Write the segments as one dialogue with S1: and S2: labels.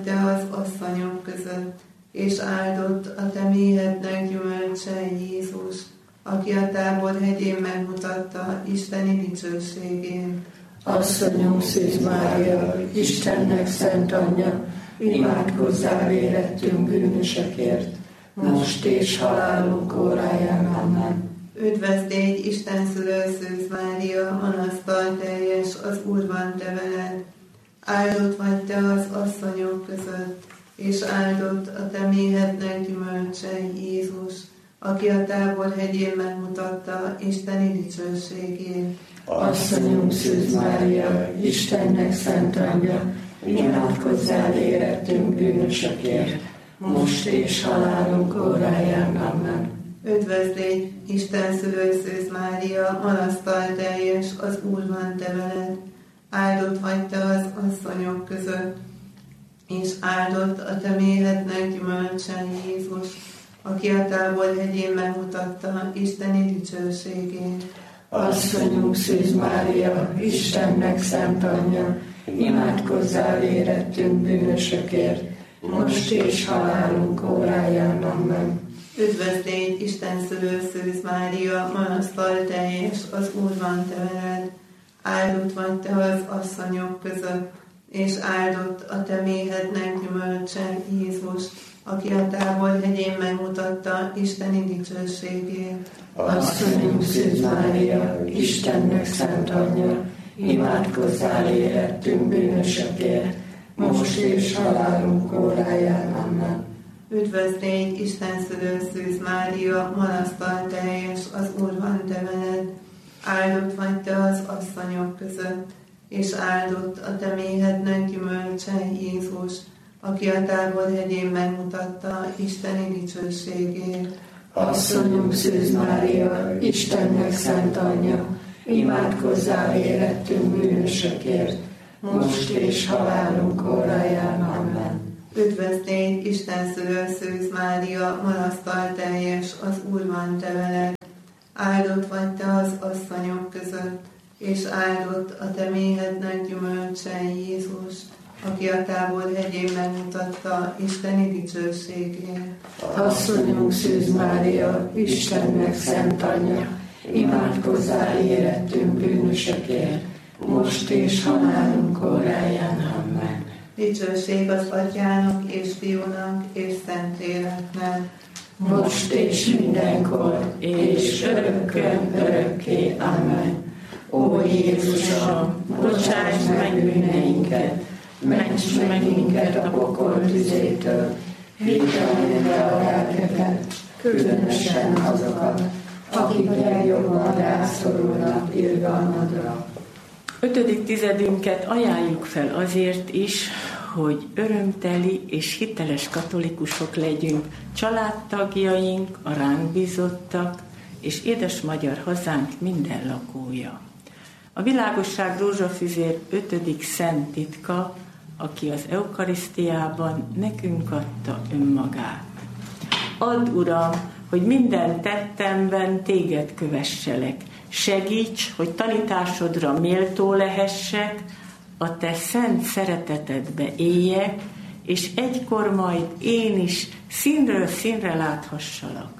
S1: te az asszonyok között, és áldott a te méhednek gyümölcse, Jézus, aki a Tábor hegyén megmutatta isteni dicsőségét.
S2: Asszonyom Szűz Mária, Istennek szent anyja, imádkozzál érettünk bűnösökért, most és halálunk óráján. Amen.
S1: Üdvözlégy, Isten szülő Szűz Mária, manasztal teljes, az Úr van te veled. Áldott vagy te az asszonyok között, és áldott a te méhednek gyümölcse, Jézus, aki a Tábor hegyén megmutatta isteni dicsőségét.
S2: Asszonyom Szűz Mária, Istennek szent anyja, imádkozzál érettünk bűnösökért, most és halálunk óráján. Amen.
S1: Üdvözlégy, Isten szülő Szűz Mária, manasztal teljes, az Úr van te veled. Áldott vagy te az asszonyok között, és áldott a te méhednek gyümölcse, Jézus, aki a Tábor hegyén megmutatta isteni dicsőségét.
S2: Asszonyunk Szűz Mária, Istennek szent anyja, imádkozzál érettünk bűnösökért, most és halálunk óráján. Amen.
S1: Üdvözlégy, Isten szülő Szűz Mária, manasztal teljes, az Úr van te veled. Áldott vagy te az asszonyok között, és áldott a te méhednek gyümölcse, Jézus, aki a Tábor hegyén megmutatta isteni dicsőségét.
S2: Asszonyunk Szűz Mária, Istennek szent anyja, imádkozzál érettünk bűnösökért, most és halálunk óráján. Amen.
S1: Üdvözlégy, Isten szülő Szűz Mária, manasztal teljes, az Úr van te veled. Áldott vagy te az asszonyok között, és áldott a te méhednek gyümölcse, Jézus, aki a Tábor hegyén megmutatta isteni dicsőségét.
S2: Asszonyunk Szűz Mária, Istennek szent anyja, imádkozzál érettünk bűnösökért, most és halálunk óráján. Amen.
S1: Üdvözlégy, Isten szülő Szűz Mária, manasztal teljes, az Úr van te veled. Áldott vagy te az asszonyok között, és áldott a te méhednek gyümölcse, Jézus, aki a Tábor hegyén megmutatta isteni dicsőségét.
S2: Asszonyunk Szűz Mária, Istennek szent anyja, imádkozzál érettünk bűnösökért, most és halálunk óráján. Amen.
S1: Dicsőség az Atyának és Fiúnak és Szentléleknek,
S2: most és mindenkor, és örökkön örökké. Amen. Ó Jézusom, bocsáss meg bűneinket, ments meg minket a pokol tüzétől, vidd el a lelkeket, különösen azokat, akik legjobban rászorulnak irgalmadra.
S3: 5. tizedünket ajánljuk fel azért is, hogy örömteli és hiteles katolikusok legyünk, családtagjaink, a ránk bízottak, és édes magyar hazánk minden lakója. A világosság rózsafüzér 5. szent titka, aki az eukarisztiában nekünk adta önmagát. Add, Uram, hogy minden tettemben téged kövesselek. Segíts, hogy tanításodra méltó lehessek, a te szent szeretetedbe éljek, és egykor majd én is színről színre láthassalak.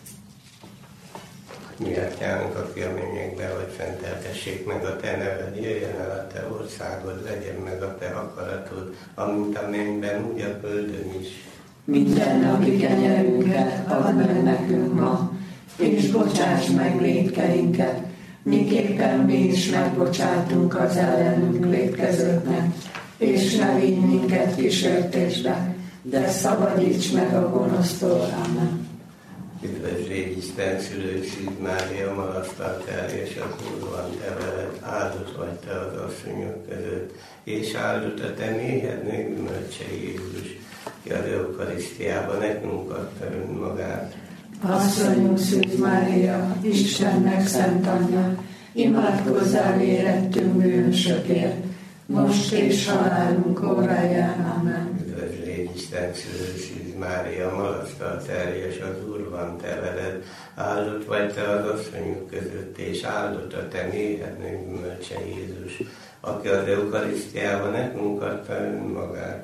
S4: Mi Atyánk, aki a mennyekben vagy, szenteltessék meg a te neved, jöjjön el a te országod, legyen meg a te akaratod, amint a mennyben, úgy a földön is.
S2: Minden napi kenyerünket add meg nekünk ma, és bocsáss meg vétkeinket, miképpen mi is megbocsátunk az ellenünk vétkezőknek, és ne vigy minket kísértésbe, de szabadíts meg a gonosztól. Amen.
S4: Üdvözlégy, Isten szülő Szűz Mária, magasztal teljes, az Úr van te veled, áldott vagy te az asszonyok között, és áldott a te méhednek gyümölcse, Jézus, ki az eukarisztiában nekünk adta önmagát.
S2: Asszonyunk Szűz Mária, Istennek szent anyja, imádkozzál érettünk bűnösökért, most és halálunk óráján. Amen.
S4: Üdvözlégy, Isten szülő Szűz Mária, magasztal teljes, az Úr van te veled, áldott vagy te az asszonyok között, és áldott a te méhednek gyümölcse, Jézus, aki az eukarisztiában nekünk adta önmagát.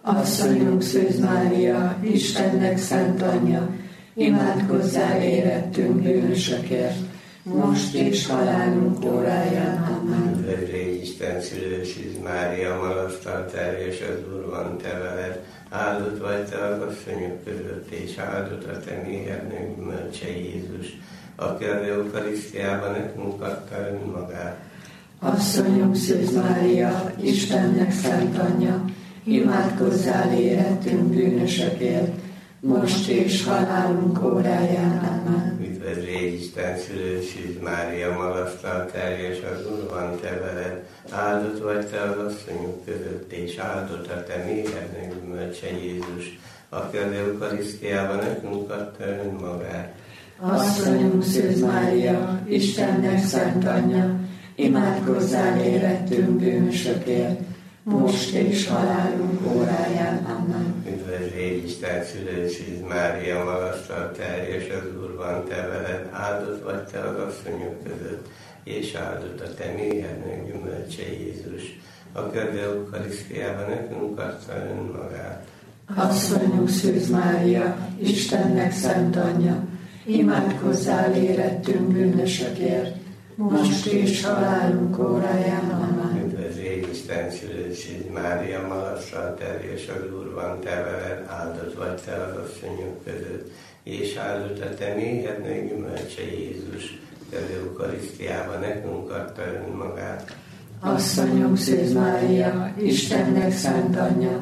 S2: Asszonyunk Szűz Mária, Istennek szent anyja, imádkozzál érettünk bűnösökért, most és halálunk óráján. Amen.
S4: Üdvözlégy Isten szülő Szűz Mária, magasztalt terjes az Úr van te veled, áldott vagy te az asszonyok között, és áldott a te méhednek gyümölcse Jézus, aki az Eucharisztiában nekünk adta önmagát.
S2: Asszonyunk Szűz Mária, Istennek szent anyja, imádkozzál érettünk bűnösökért, most és halálunk óráján. Amen.
S4: Üdvözlégy Isten szülő Szűz Mária, magasztalt terjes az Úr van te veled, áldott vagy te az asszonyok között, és áldott a te méhednek gyümölcse Jézus, aki az Eucharisztiában nekünk adta önmagát.
S2: Asszonyunk Szűz Mária, Istennek szent anyja, imádkozzál érettünk bűnösökért, most és halálunk óráján. Amen.
S4: Üdvözlégy Isten szülő Szűz Mária, magasztalt terjes az Úr van te veled, áldott vagy te az asszonyok között, és áldott a te méhednek gyümölcse Jézus, aki az Eucharisztiában nekünk adta önmagát.
S2: Asszonyunk Szűz Mária, Istennek szent anyja, imádkozzál érettünk bűnösökért, most és halálunk óráján. Amen.
S4: Üdvözlégy Isten szülő Szűz Mária, magasztalt terjes az Úr van te veled, áldott vagy te az asszonyok között, és áldott a te méhednek gyümölcse Jézus, az Eucharisztiában nekünk adta önmagát.
S2: Asszonyunk Szűz Mária, Istennek szent anyja,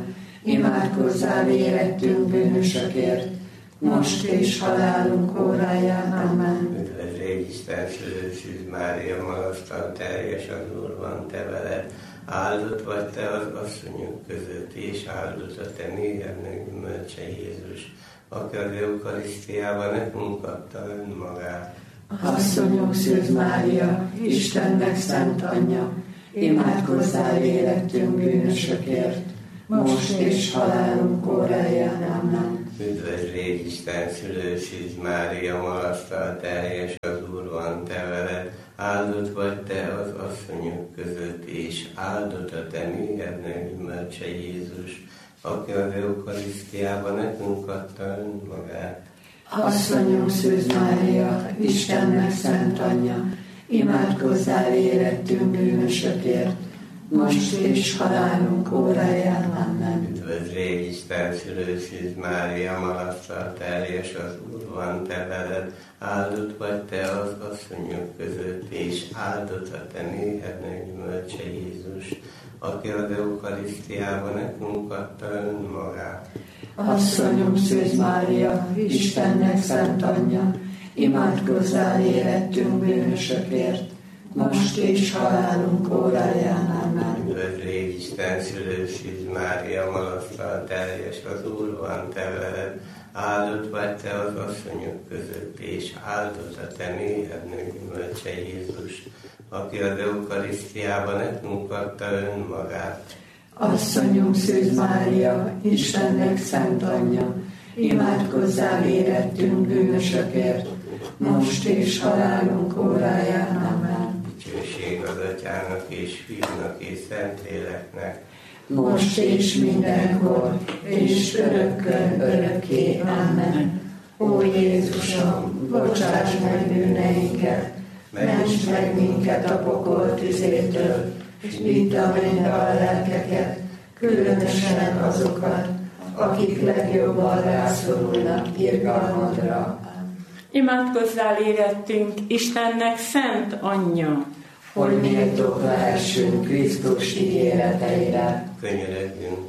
S2: imádkozzál érettünk bűnösökért, most és halálunk óráján. Amen.
S4: Üdvözlégy Isten szülő Szűz Mária, magasztalt terjes az Úr van te veled, áldott vagy te az asszonyok között, és áldott a te méhednek gyümölcse Jézus, aki az Eucharisztiában nekünk adta önmagát.
S2: Asszonyunk Szűz Mária, Istennek szent anyja, imádkozzál érettünk bűnösökért, most és halálunk óráján. Amen.
S4: Üdvözlégy Isten szülő Szűz Mária, magasztalt terjes az Úr van te veled, áldott vagy te az asszonyok között, és áldott a te méhednek gyümölcse Jézus, aki az Eucharisztiában nekünk adta önmagát.
S2: Asszonyunk Szűz Mária, Istennek szent anyja, imádkozzál érettünk bűnösökért, most és halálunk óráján. Amen.
S4: Üdvözlégy Isten szülő Szűz Mária, magasztalt terjes az Úr van te veled, áldott vagy te az asszonyok között, és áldott a te méhednek gyümölcse Jézus, aki az Eucharisztiában nekünk adta önmagát.
S2: Asszonyunk Szűz Mária, Istennek szent anyja, imádkozzál érettünk bűnösökért, most és halálunk óráján. Amen.
S4: Üdvözlégy Isten szülő Szűz Mária, magasztalt terjes az Úr van te veled, áldott vagy te az asszonyok között, és áldott a te méhednek gyümölcse Jézus, aki az Eucharisztiában nekünk adta önmagát.
S2: Asszonyunk Szűz Mária, Istennek szent anyja, imádkozzál érettünk bűnösökért, most és halálunk óráján. Amen.
S4: Dicsőség az Atyának és Fiúnak és Szentléleknek,
S2: most és mindenkor, és örökkön örökké. Amen. Ó Jézusom, bocsáss meg bűneinket, ments meg minket a pokol tüzétől, és vidd a mennybe a lelkeket, különösen azokat, akik legjobban rászorulnak irgalmadra.
S3: Imádkozzál érettünk, Istennek szent anyja,
S2: hogy méltók lehessünk Krisztus ígéreteire.
S4: könyörögjünk.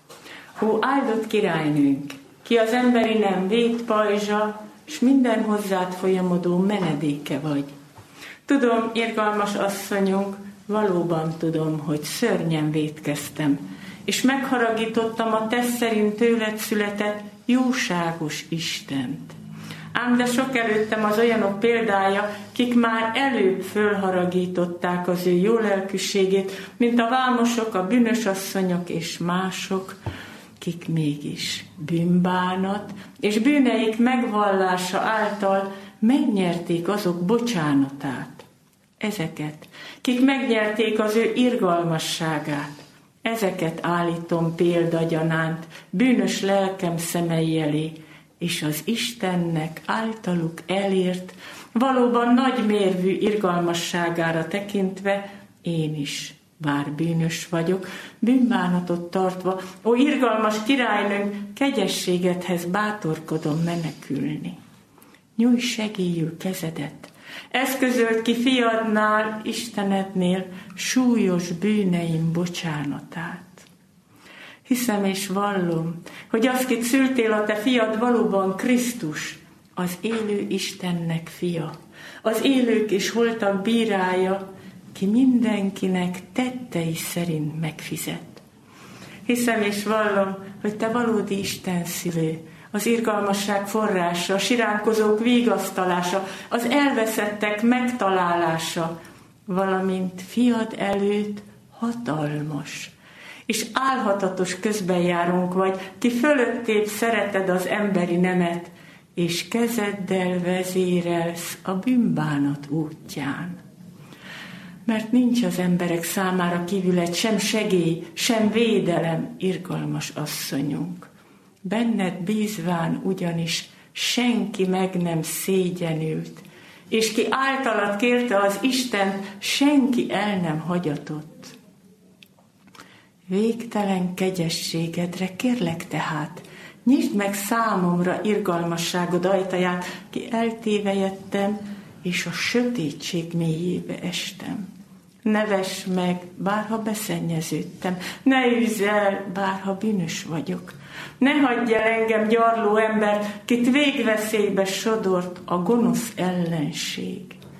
S3: Ó áldott királynőnk, ki az emberi nem vétpajzsa, s minden hozzád folyamodó menedéke vagy. Tudom, irgalmas asszonyunk, valóban tudom, hogy szörnyen vétkeztem, és megharagítottam a te szerint tőled született jóságos Istent. Ám de sok előttem az olyanok példája, kik már előbb fölharagították az ő jó lelkűségét, mint a vámosok, a bűnös asszonyok és mások, kik mégis bűnbánat és bűneik megvallása által megnyerték azok bocsánatát. Ezeket, kik megnyerték az ő irgalmasságát, Ezeket állítom példagyanánt bűnös lelkem szemei elé, és az Istennek általuk elért, valóban nagymérvű irgalmasságára tekintve én is, bár bűnös vagyok, bűnbánatot tartva, ó irgalmas királynőnk, kegyességedhez bátorkodom menekülni. Nyújts segélyül kezedet, eszközöld ki fiadnál, Istenednél súlyos bűneim bocsánatát. Hiszem és vallom, hogy az, kit szültél, a te fiad valóban Krisztus, az élő Istennek fia, az élők és holtak bírája, ki mindenkinek tettei szerint megfizet. Hiszem és vallom, hogy te valódi Isten szülő, az irgalmasság forrása, a siránkozók vigasztalása, az elveszettek megtalálása, valamint fiad előtt hatalmas és álhatatos közbenjárunk vagy, ki fölöttébb szereted az emberi nemet, és kezeddel vezérelsz a bűnbánat útján. Mert nincs az emberek számára kívület sem segély, sem védelem, irgalmas asszonyunk. Benned bízván ugyanis senki meg nem szégyenült, és ki általad kérte az Istent, senki el nem hagyatott. Végtelen kegyességedre kérlek tehát, nyisd meg számomra irgalmasságod ajtaját, ki eltévejedtem, és a sötétség mélyébe estem. Ne vess meg, bárha beszennyeződtem, ne űzz el, bárha bűnös vagyok. Ne hagyj el engem, gyarló ember, kit végveszélybe sodort a gonosz ellenség,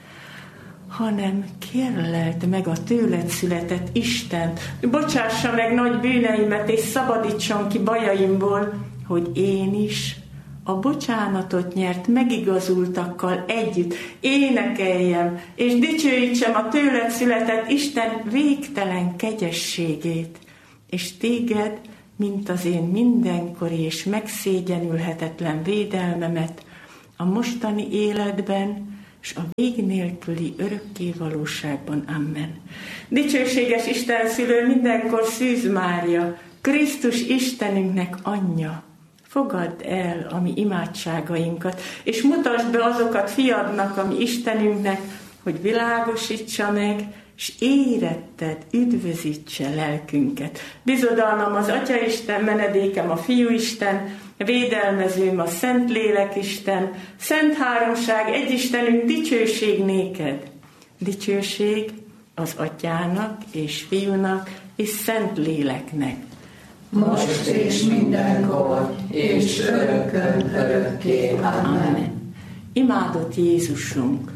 S3: hanem kérleld meg a tőled született Istent, bocsássa meg nagy bűneimet, és szabadítson ki bajaimból, hogy én is a bocsánatot nyert megigazultakkal együtt énekeljem, és dicsőítsem a tőled született Isten végtelen kegyességét, és téged, mint az én mindenkori és megszégyenülhetetlen védelmemet a mostani életben, és a vég nélküli örökké valóságban. Amen. Dicsőséges Isten szülő, mindenkor Szűz Mária, Krisztus Istenünknek anyja, fogadd el a mi imádságainkat, és mutasd be azokat fiadnak, a mi Istenünknek, hogy világosítsa meg, és éretted üdvözítse lelkünket. Bizodalmam az Atyaisten, menedékem a Fiúisten, védelmezőm a Szentlélekisten, Szent Háromság, Egyistenünk, dicsőség néked. Dicsőség az Atyának és Fiúnak és Szentléleknek.
S2: Most és mindenkor, és örökkön örökké. Amen.
S3: Imádott Jézusunk,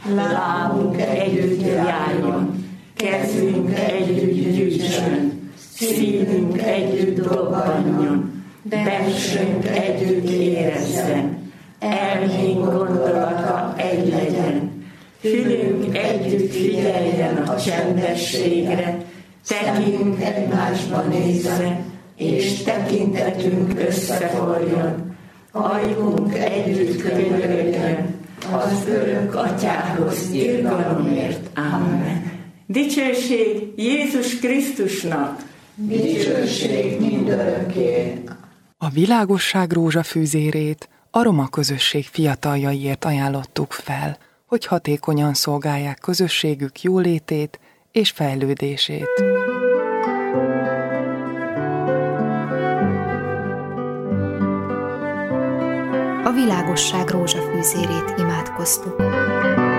S2: lábunk együtt járjon,
S3: kezünk együtt gyűjtsön,
S2: szívünk együtt dobbanjon,
S3: bensőnk együtt érezzen, elménk gondolata egy legyen, fülünk együtt figyeljen a csendességre, tekintünk egymásba nézve, és tekintetünk összeforjon, ajkunk együtt könyörögjön, az örök Atyához irgalomért. Amen. Dicsőség Jézus Krisztusnak!
S2: Dicsőség mindörökké!
S5: A Világosság rózsafűzérét a roma közösség fiataljaiért ajánlottuk fel, hogy hatékonyan szolgálják közösségük jólétét és fejlődését.
S6: A Világosság rózsafűzérét imádkoztuk.